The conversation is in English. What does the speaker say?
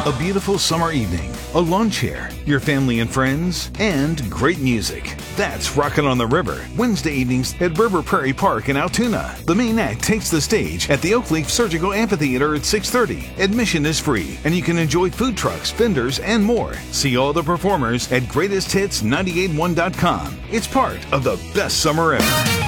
a beautiful summer evening, a lawn chair, your family and friends, and great music. That's Rockin' on the River, Wednesday evenings at River Prairie Park in Altoona. The main act takes the stage at the Oak Leaf Surgical Amphitheater at 6:30. Admission is free, and you can enjoy food trucks, vendors, and more. See all the performers at greatesthits981.com. It's part of the best summer ever.